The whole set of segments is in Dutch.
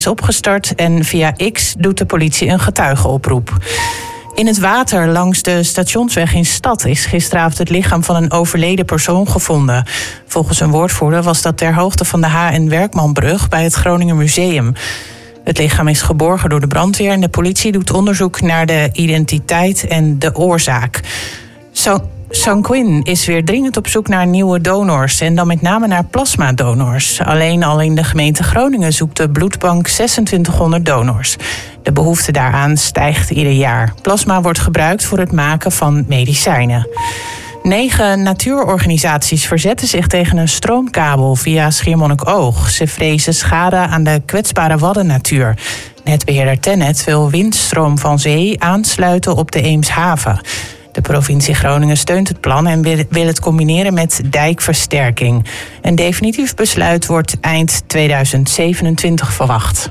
is opgestart en via X doet de politie een getuigenoproep. In het water langs de stationsweg in Stad is gisteravond het lichaam van een overleden persoon gevonden. Volgens een woordvoerder was dat ter hoogte van de H.N. Werkmanbrug bij het Groninger Museum. Het lichaam is geborgen door de brandweer en de politie doet onderzoek naar de identiteit en de oorzaak. Sanquin is weer dringend op zoek naar nieuwe donors en dan met name naar plasmadonors. Alleen al in de gemeente Groningen zoekt de bloedbank 2600 donors. De behoefte daaraan stijgt ieder jaar. Plasma wordt gebruikt voor het maken van medicijnen. 9 natuurorganisaties verzetten zich tegen een stroomkabel via Schiermonnikoog. Ze vrezen schade aan de kwetsbare waddennatuur. Netbeheerder Tennet wil windstroom van zee aansluiten op de Eemshaven. De provincie Groningen steunt het plan en wil het combineren met dijkversterking. Een definitief besluit wordt eind 2027 verwacht.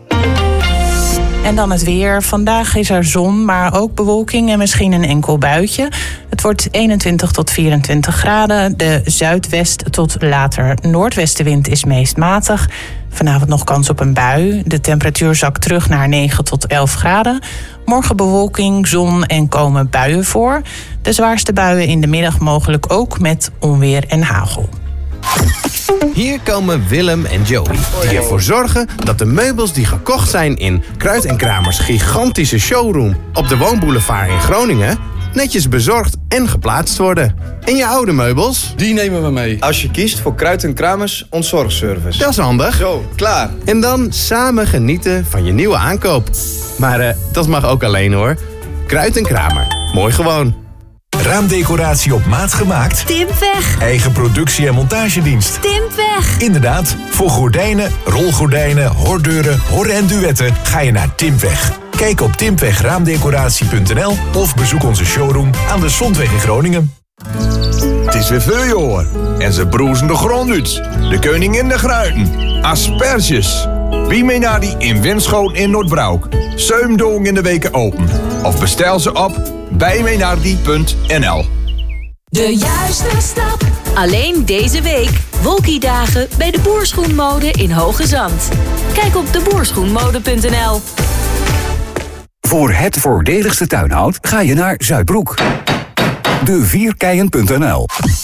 En dan het weer. Vandaag is er zon, maar ook bewolking en misschien een enkel buitje. Het wordt 21 tot 24 graden. De zuidwest tot later noordwestenwind is meest matig. Vanavond nog kans op een bui. De temperatuur zakt terug naar 9 tot 11 graden. Morgen bewolking, zon en komen buien voor. De zwaarste buien in de middag mogelijk ook met onweer en hagel. Hier komen Willem en Joey, die ervoor zorgen dat de meubels die gekocht zijn in Kruid & Kramers gigantische showroom op de Woonboulevard in Groningen netjes bezorgd en geplaatst worden. En je oude meubels? Die nemen we mee. Als je kiest voor Kruid & Kramers ontzorgservice. Dat is handig. Zo, klaar. En dan samen genieten van je nieuwe aankoop. Maar dat mag ook alleen hoor. Kruid & Kramer. Mooi gewoon. Raamdecoratie op maat gemaakt? Timpweg. Eigen productie- en montagedienst? Timpweg. Inderdaad, voor gordijnen, rolgordijnen, hordeuren, hor- en duetten ga je naar Timpweg. Kijk op timpwegraamdecoratie.nl of bezoek onze showroom aan de Zondweg in Groningen. Het is weer voorjaar en ze broezen de grond uit. De koningin de gruiten, asperges. Wie mee naar die in Winschoten in Noordbroek. 7 dagen in de weken open. Of bestel ze op bijmeenaardie.nl. De juiste stap. Alleen deze week. Wolkiedagen bij de Boerschoenmode in Hoge Zand. Kijk op deboerschoenmode.nl. Voor het voordeligste tuinhout ga je naar Zuidbroek. De4keien.nl